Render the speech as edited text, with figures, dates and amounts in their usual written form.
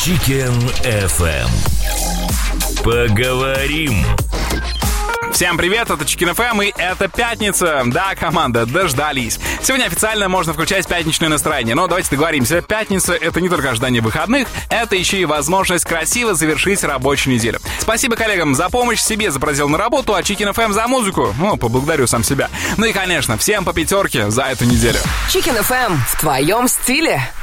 Chicken FM. Поговорим. Всем привет, это Chicken FM, и это пятница. Да, команда, дождались. Сегодня официально можно включать пятничное настроение. Но давайте договоримся, пятница — это не только ожидание выходных, это еще и возможность красиво завершить рабочую неделю. Спасибо коллегам за помощь, себе за проделанную на работу, а Chicken FM за музыку. Поблагодарю сам себя. Ну и, конечно, всем по пятерке за эту неделю. Chicken FM в твоем стиле.